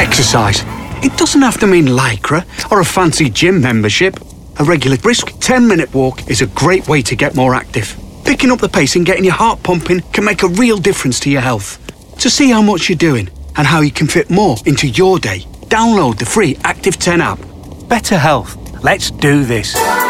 Exercise. It doesn't have to mean Lycra or a fancy gym membership. A regular brisk 10-minute walk is a great way to get more active. Picking up the pace and getting your heart pumping can make a real difference to your health. To see how much you're doing and how you can fit more into your day, download the free Active 10 app. Better health. Let's do this.